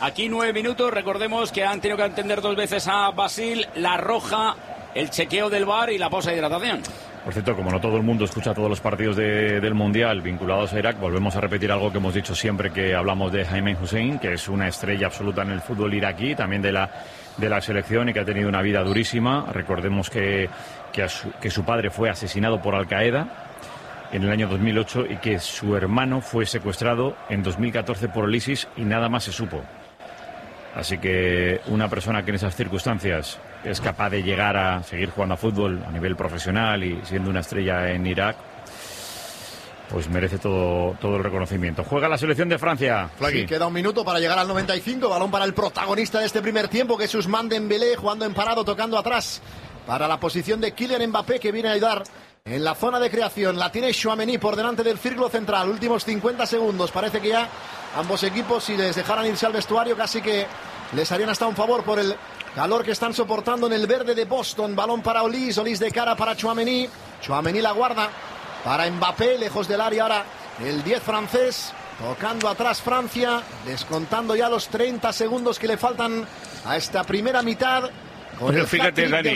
Aquí 9 minutos, recordemos que han tenido que atender 2 veces a Basil, la roja, el chequeo del VAR y la pausa de hidratación. Por cierto, como no todo el mundo escucha todos los partidos del Mundial vinculados a Irak, volvemos a repetir algo que hemos dicho siempre que hablamos de Aymen Hussein, que es una estrella absoluta en el fútbol iraquí, también de la selección, y que ha tenido una vida durísima. Recordemos que su padre fue asesinado por Al-Qaeda en el año 2008 y que su hermano fue secuestrado en 2014 por el ISIS y nada más se supo. Así que una persona que en esas circunstancias es capaz de llegar a seguir jugando a fútbol a nivel profesional y siendo una estrella en Irak, pues merece todo el reconocimiento. Juega la selección de Francia. Sí. Queda un minuto para llegar al 95. Balón para el protagonista de este primer tiempo, que es Ousmane Dembélé, jugando en parado, tocando atrás para la posición de Kylian Mbappé, que viene a ayudar en la zona de creación. La tiene Tchouaméni por delante del círculo central. Últimos 50 segundos. Parece que ya ambos equipos, si les dejaran irse al vestuario, casi que les harían hasta un favor por el calor que están soportando en el verde de Boston. Balón para Olise de cara para Tchouaméni. Tchouaméni la guarda para Mbappé, lejos del área ahora el 10 francés. Tocando atrás Francia, descontando ya los 30 segundos que le faltan a esta primera mitad. Pero fíjate, Dani,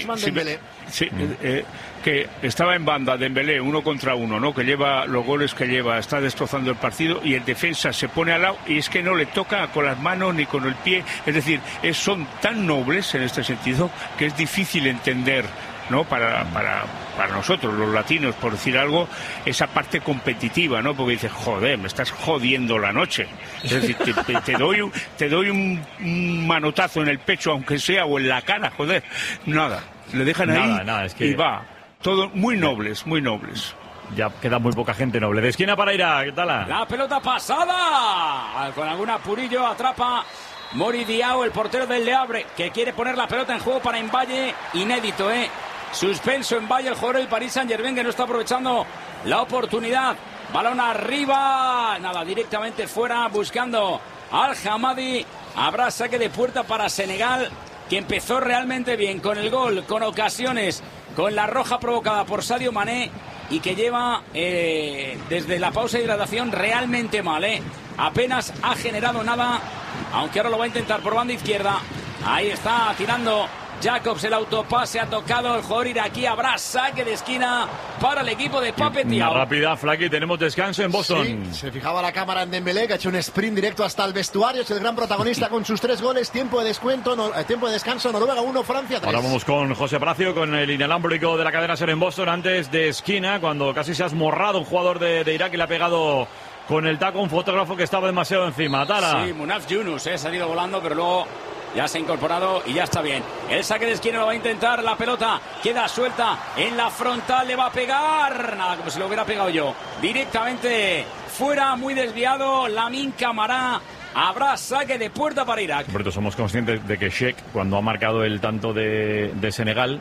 que estaba en banda Dembélé 1 contra 1, ¿no? Que lleva los goles que lleva, está destrozando el partido, y el defensa se pone al lado y es que no le toca con las manos ni con el pie. Es decir, son tan nobles en este sentido que es difícil entender, ¿no? Para nosotros, los latinos, por decir algo, esa parte competitiva, ¿no? Porque dices, joder, me estás jodiendo la noche. Es decir, te doy un manotazo en el pecho, aunque sea, o en la cara, joder. Nada, le dejan ahí, es que... y va. Todos muy nobles, muy nobles. Ya queda muy poca gente noble. De esquina para Irak, ¿qué tal? La pelota pasada. Con algún apurillo atrapa Mori Diao, el portero del Le Havre, que quiere poner la pelota en juego para Mbaye. Inédito, suspenso en Valle, el jugador del Paris Saint-Germain, que no está aprovechando la oportunidad. Balón arriba, nada, directamente fuera, buscando al Hamadi. Habrá saque de puerta para Senegal, que empezó realmente bien con el gol, con ocasiones, con la roja provocada por Sadio Mané, y que lleva desde la pausa de hidratación realmente mal. Apenas ha generado nada, aunque ahora lo va a intentar por banda izquierda. Ahí está tirando Jacobs, el autopase ha tocado el jugador iraquí. Habrá saque de esquina para el equipo de Pape Thiaw. Una rápida, Flaky, tenemos descanso en Boston. Sí, se fijaba la cámara en Dembélé, que ha hecho un sprint directo hasta el vestuario. Es el gran protagonista con sus 3 goles. Tiempo de descanso, Noruega 1, Francia 3. Ahora vamos con José Palacio, con el inalámbrico de la cadena SER en Boston. Antes de esquina, cuando casi se ha esmorrado un jugador de Irak y le ha pegado con el taco un fotógrafo que estaba demasiado encima. Tala. Sí, Munaf Yunus, ha salido volando, pero luego ya se ha incorporado y ya está bien. El saque de esquina lo va a intentar, la pelota queda suelta en la frontal, le va a pegar, nada, como si lo hubiera pegado yo, directamente fuera, muy desviado, Lamine Camara. Habrá saque de puerta para Irak. Por somos conscientes de que Sheikh, cuando ha marcado el tanto de Senegal,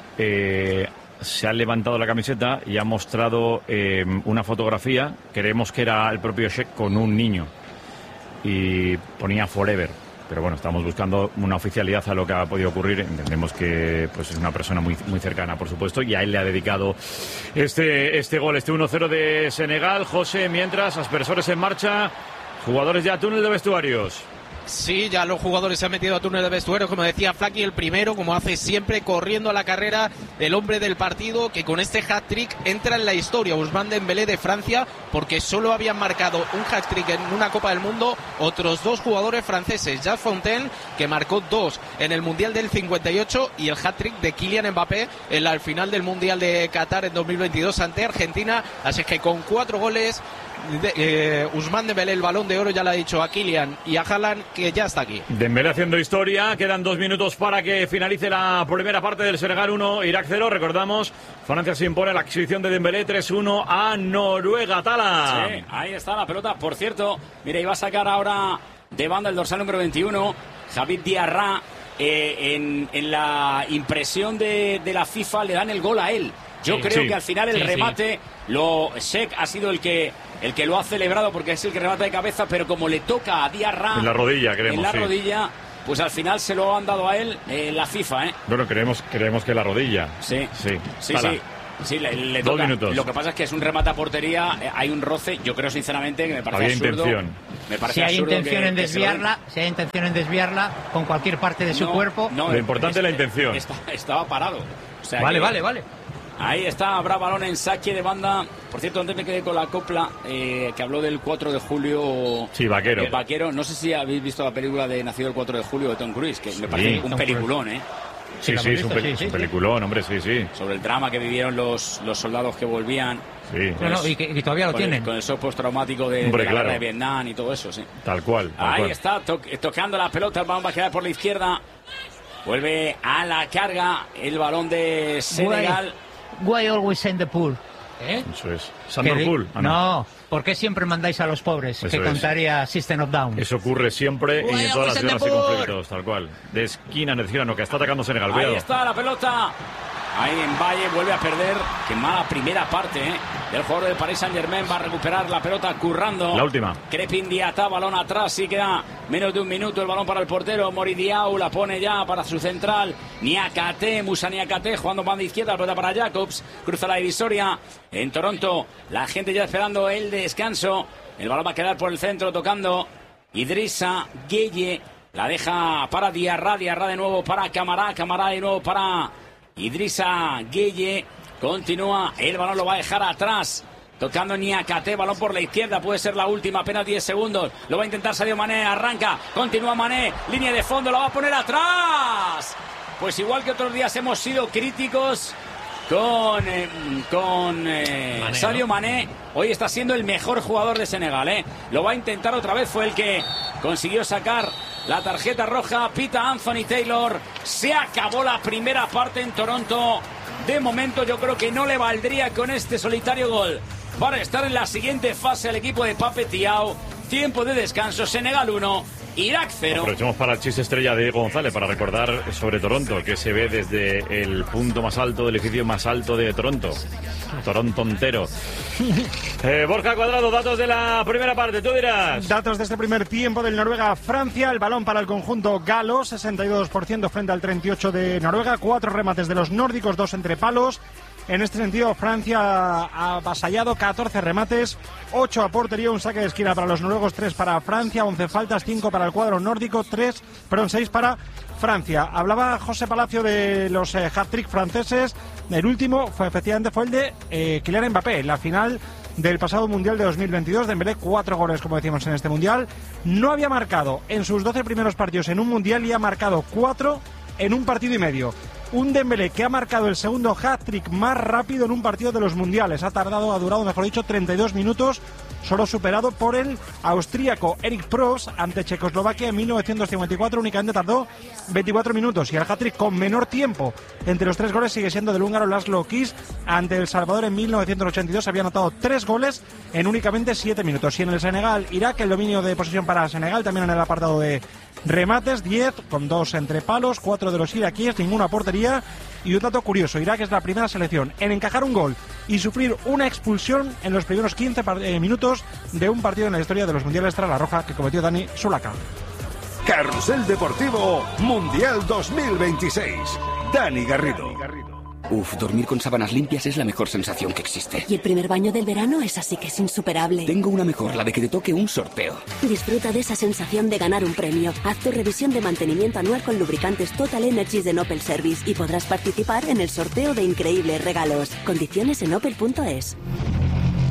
se ha levantado la camiseta y ha mostrado una fotografía. Creemos que era el propio Sheikh con un niño y ponía Forever. Pero bueno, estamos buscando una oficialidad a lo que ha podido ocurrir. Entendemos que pues es una persona muy, muy cercana, por supuesto, y a él le ha dedicado este gol, este 1-0 de Senegal. José, mientras, aspersores en marcha, jugadores ya túnel de vestuarios. Sí, ya los jugadores se han metido a túnel de vestuario, como decía Flaky, el primero, como hace siempre, corriendo a la carrera del hombre del partido, que con este hat-trick entra en la historia, Ousmane Dembélé de Francia, porque solo habían marcado un hat-trick en una Copa del Mundo otros 2 jugadores franceses, Jacques Fontaine, que marcó 2 en el Mundial del 58, y el hat-trick de Kylian Mbappé en la final del Mundial de Qatar en 2022 ante Argentina. Así que con 4 goles Ousmane Dembélé, el Balón de Oro, ya le ha dicho a Kylian y a Haaland que ya está aquí. Dembélé haciendo historia, quedan 2 minutos para que finalice la primera parte del Senegal 1, Irak 0. Recordamos, Francia se impone la exhibición de Dembélé 3-1 a Noruega. Tala. Sí, ahí está la pelota. Por cierto, mira, iba a sacar ahora de banda el dorsal número 21, Javid Diarra. En la impresión de la FIFA le dan el gol a él. Yo creo que al final el remate, Sheikh ha sido el que lo ha celebrado, porque es el que remata de cabeza, pero como le toca a Diarra en la rodilla, creemos, en la rodilla, pues al final se lo han dado a él la FIFA, Bueno, creemos que la rodilla. Sí. Sí, le 2 toca. minutos. Lo que pasa es que es un remate a portería, hay un roce, yo creo sinceramente que me parece Había absurdo. intención. Me parece Si hay absurdo intención en desviarla, si hay intención en desviarla con cualquier parte de su cuerpo. Lo importante es la intención. Estaba parado. O sea Vale. Ahí está, habrá balón en saque de banda. Por cierto, antes me quedé con la copla que habló del 4 de julio. Sí, Vaquero. Vaquero. No sé si habéis visto la película de Nacido el 4 de julio de Tom Cruise, que me parece un peliculón, ¿eh? Sí, es un peliculón, hombre, sí. Sobre el drama que vivieron los soldados que volvían. Sí. Y todavía lo tienen. Con el shock postraumático de la guerra de Vietnam y todo eso, sí. Tal cual. Ahí está, tocando la pelota, el balón va a quedar por la izquierda. Vuelve a la carga el balón de Senegal. Why always send the poor? Eso es. Sandor Pool. No, ¿por qué siempre mandáis a los pobres? Eso que contaría System of Down. Eso ocurre siempre y en todas las guerras y conflictos, tal cual. De esquina en esquina, no, que está atacando Senegal. Ahí Cuidado. está la pelota. Ahí en Valle vuelve a perder. Qué mala primera parte, del jugador del Paris Saint-Germain. Va a recuperar la pelota currando. La última. Crepin Diatá, balón atrás. Y queda menos de un minuto el balón para el portero. Mori Diaw la pone ya para su central. Niakate, Musa Niakate jugando banda izquierda. La pelota para Jacobs. Cruza la divisoria. En Toronto, la gente ya esperando el descanso. El balón va a quedar por el centro tocando Idrissa Gueye. La deja para Diarra. Diarra de nuevo para Camará. Camará de nuevo para Idrissa Gueye. Continúa, el balón lo va a dejar atrás, tocando Niakate, balón por la izquierda, puede ser la última, apenas 10 segundos, lo va a intentar Sadio Mané, arranca, continúa Mané, línea de fondo, la va a poner atrás. Pues igual que otros días hemos sido críticos con Sadio Mané, hoy está siendo el mejor jugador de Senegal, lo va a intentar otra vez, fue el que consiguió sacar la tarjeta roja, pita Anthony Taylor. Se acabó la primera parte en Toronto. De momento yo creo que no le valdría con este solitario gol para estar en la siguiente fase al equipo de Pape Thiaw. Tiempo de descanso, Senegal 1, Irak 0. Aprovechemos para el chiste estrella de Diego González para recordar sobre Toronto, que se ve desde el punto más alto del edificio más alto de Toronto. Toronto entero. Borja Cuadrado, datos de la primera parte, tú dirás. Datos de este primer tiempo del Noruega-Francia. El balón para el conjunto galo, 62% frente al 38% de Noruega. 4 remates de los nórdicos, 2 entre palos. En este sentido, Francia ha avasallado, 14 remates, 8 a portería, un saque de esquina para los noruegos, 3 para Francia, 11 faltas, 5 para el cuadro nórdico, 6 para Francia. Hablaba José Palacio de los hat-trick franceses. El último efectivamente fue el de Kylian Mbappé, en la final del pasado Mundial de 2022. Dembélé, 4 goles, como decíamos, en este Mundial. No había marcado en sus 12 primeros partidos en un Mundial y ha marcado 4 en un partido y medio. Un Dembélé que ha marcado el segundo hat-trick más rápido en un partido de los mundiales. Ha durado, mejor dicho, 32 minutos, solo superado por el austríaco Erik Prost ante Checoslovaquia en 1954. Únicamente tardó 24 minutos. Y el hat-trick con menor tiempo entre los 3 goles sigue siendo del húngaro Laszlo Kiss ante El Salvador en 1982. Había anotado 3 goles en únicamente 7 minutos. Y en el Senegal-Irak, el dominio de posesión para Senegal, también en el apartado de remates, 10 con 2 entre palos, 4 de los iraquíes, ninguna portería. Y un dato curioso, Irak es la primera selección en encajar un gol y sufrir una expulsión en los primeros 15 minutos de un partido en la historia de los mundiales tras la roja que cometió Dani Sulaka. Carrusel Deportivo Mundial 2026. Dani Garrido. Uf, dormir con sábanas limpias es la mejor sensación que existe. Y el primer baño del verano es así que es insuperable. Tengo una mejor, la de que te toque un sorteo. Disfruta de esa sensación de ganar un premio. Haz tu revisión de mantenimiento anual con lubricantes Total Energies de Opel Service y podrás participar en el sorteo de increíbles regalos. Condiciones en opel.es.